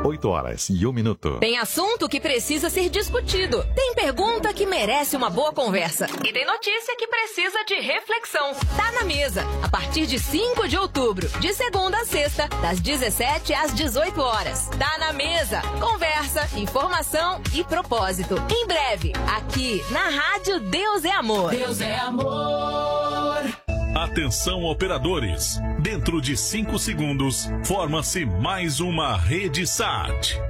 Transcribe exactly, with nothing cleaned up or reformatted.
oito horas e um minuto. Tem assunto que precisa ser discutido. Tem pergunta que merece uma boa conversa. E tem notícia que precisa de reflexão. Tá na mesa, a partir de cinco de outubro, de segunda a sexta, das dezessete às dezoito horas. Tá na mesa, conversa, informação e propósito. Em breve, aqui na Rádio Deus é Amor. Deus é amor. Atenção, operadores. Dentro de cinco segundos, forma-se mais uma rede S A T.